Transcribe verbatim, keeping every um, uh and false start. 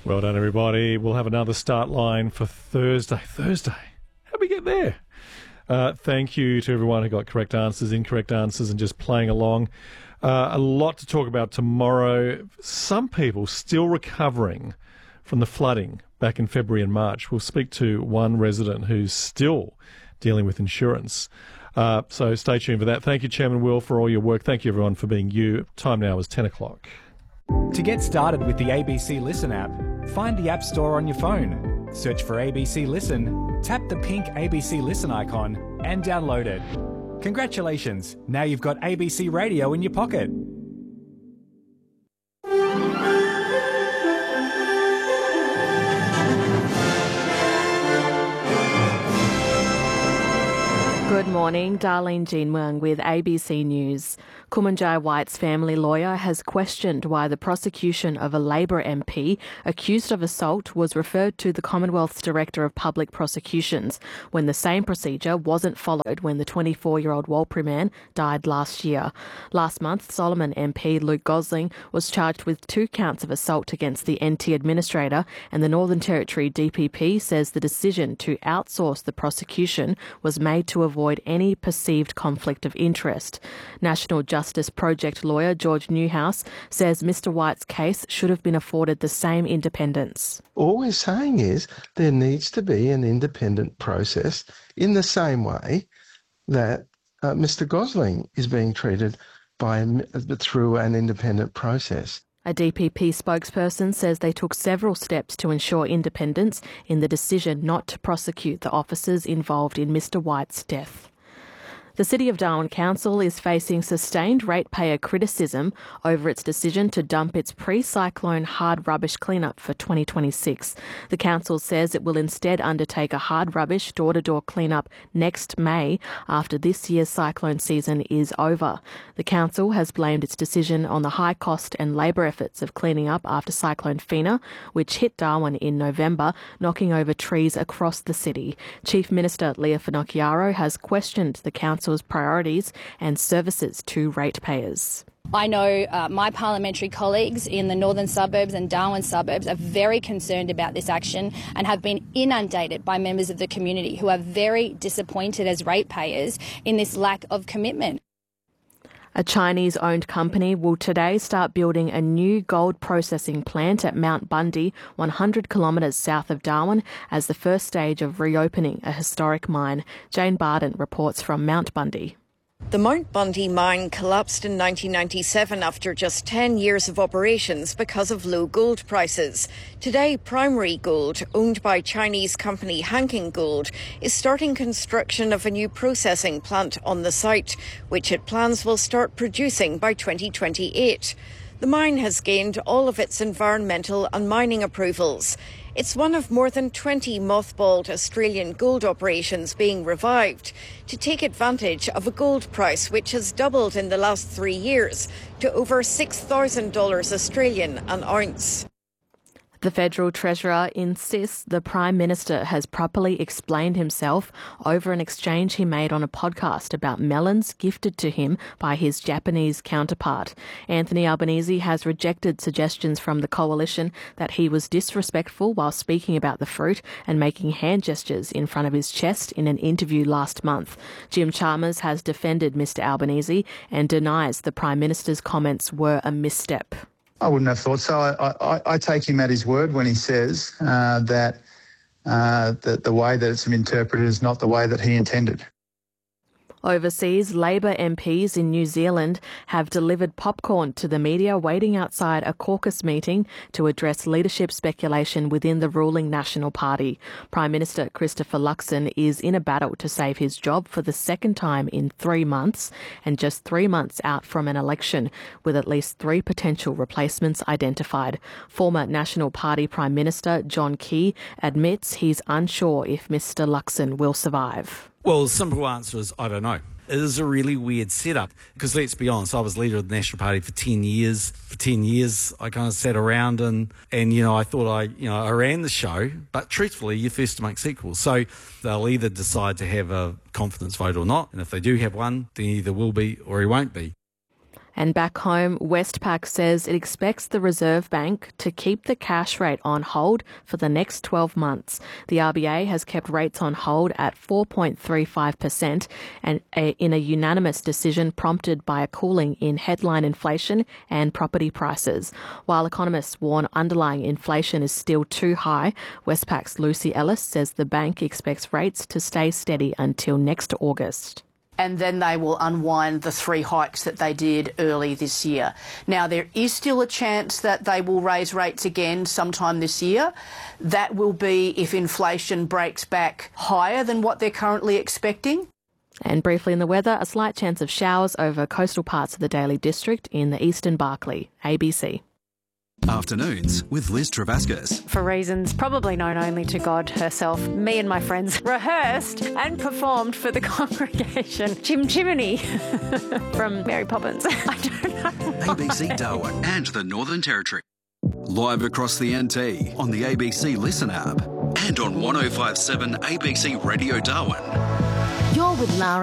Well done, everybody. We'll have another start line for Thursday. Thursday? How'd we get there? Uh, thank you to everyone who got correct answers, incorrect answers, and just playing along. Uh, a lot to talk about tomorrow. Some people still recovering from the flooding back in February and March. We'll speak to one resident who's still dealing with insurance. Uh, so stay tuned for that. Thank you, Chairman Will, for all your work. Thank you, everyone, for being you. Time now is ten o'clock. To get started with the A B C Listen app, find the App Store on your phone, search for A B C Listen, tap the pink A B C Listen icon and download it. Congratulations, now you've got A B C Radio in your pocket. Good morning, Darlene Jean Muang with A B C News. Kumanjai White's family lawyer has questioned why the prosecution of a Labor M P accused of assault was referred to the Commonwealth's Director of Public Prosecutions when the same procedure wasn't followed when the twenty-four-year-old Warlpiri man died last year. Last month, Solomon M P Luke Gosling was charged with two counts of assault against the N T Administrator, and the Northern Territory D P P says the decision to outsource the prosecution was made to avoid any perceived conflict of interest. National Justice Project lawyer George Newhouse says Mr White's case should have been afforded the same independence. All we're saying is there needs to be an independent process in the same way that uh, Mr Gosling is being treated by through an independent process. A D P P spokesperson says they took several steps to ensure independence in the decision not to prosecute the officers involved in Mr White's death. The City of Darwin Council is facing sustained ratepayer criticism over its decision to dump its pre-cyclone hard rubbish cleanup for twenty twenty-six. The council says it will instead undertake a hard rubbish door-to-door cleanup next May after this year's cyclone season is over. The council has blamed its decision on the high cost and labour efforts of cleaning up after Cyclone Fina, which hit Darwin in November, knocking over trees across the city. Chief Minister Leah Finocchiaro has questioned the council priorities and services to ratepayers. I know uh, my parliamentary colleagues in the northern suburbs and Darwin suburbs are very concerned about this action and have been inundated by members of the community who are very disappointed as ratepayers in this lack of commitment. A Chinese-owned company will today start building a new gold processing plant at Mount Bundy, one hundred kilometres south of Darwin, as the first stage of reopening a historic mine. Jane Barden reports from Mount Bundy. The Mount Bundy mine collapsed in nineteen ninety-seven after just ten years of operations because of low gold prices. Today, Primary Gold, owned by Chinese company Hanking Gold, is starting construction of a new processing plant on the site, which it plans will start producing by twenty twenty-eight. The mine has gained all of its environmental and mining approvals. It's one of more than twenty mothballed Australian gold operations being revived to take advantage of a gold price which has doubled in the last three years to over six thousand dollars Australian an ounce. The Federal Treasurer insists the Prime Minister has properly explained himself over an exchange he made on a podcast about melons gifted to him by his Japanese counterpart. Anthony Albanese has rejected suggestions from the coalition that he was disrespectful while speaking about the fruit and making hand gestures in front of his chest in an interview last month. Jim Chalmers has defended Mister Albanese and denies the Prime Minister's comments were a misstep. I wouldn't have thought so. I, I, I take him at his word when he says uh, that, uh, that the way that it's interpreted is not the way that he intended. Overseas, Labor M Ps in New Zealand have delivered popcorn to the media waiting outside a caucus meeting to address leadership speculation within the ruling National Party. Prime Minister Christopher Luxon is in a battle to save his job for the second time in three months and just three months out from an election, with at least three potential replacements identified. Former National Party Prime Minister John Key admits he's unsure if Mister Luxon will survive. Well, the simple answer is I don't know. It is a really weird setup because, let's be honest, I was leader of the National Party for ten years. For ten years, I kind of sat around and, and you know, I thought I, you know, I ran the show. But truthfully, you're first to make sequels. So they'll either decide to have a confidence vote or not. And if they do have one, then either will be or he won't be. And back home, Westpac says it expects the Reserve Bank to keep the cash rate on hold for the next twelve months. The R B A has kept rates on hold at four point three five percent and a, in a unanimous decision prompted by a cooling in headline inflation and property prices. While economists warn underlying inflation is still too high, Westpac's Lucy Ellis says the bank expects rates to stay steady until next August. And then they will unwind the three hikes that they did early this year. Now, there is still a chance that they will raise rates again sometime this year. That will be if inflation breaks back higher than what they're currently expecting. And briefly in the weather, a slight chance of showers over coastal parts of the Daly District in the eastern Barkly. A B C. Afternoons with Liz Travascus. For reasons probably known only to God herself, me and my friends rehearsed and performed for the congregation Chim Chimney from Mary Poppins. I don't know why. A B C Darwin and the Northern Territory. Live across the N T on the A B C Listen app and on one oh five point seven A B C Radio Darwin. You're with Lara